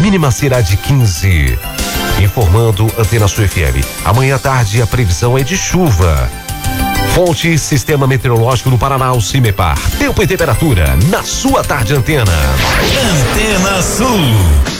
mínima será de 15. Informando Antena Sul FM. Amanhã à tarde a previsão é de chuva. Fonte Sistema Meteorológico do Paraná, o CIMEPAR. Tempo e temperatura na sua tarde, Antena. Antena Sul.